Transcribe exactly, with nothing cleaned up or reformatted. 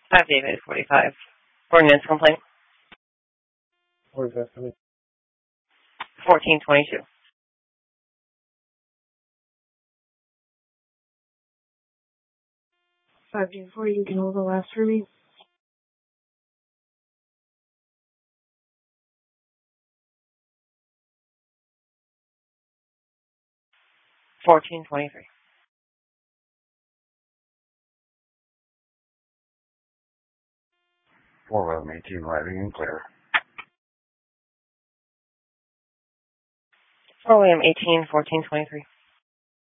Five David, forty-five. Ordinance complaint. Where's that coming? Fourteen twenty-two. Five David, forty. You can hold the last for me. Fourteen twenty-three. Four of them, eighteen writing and clear. Four William, eighteen, fourteen twenty-three.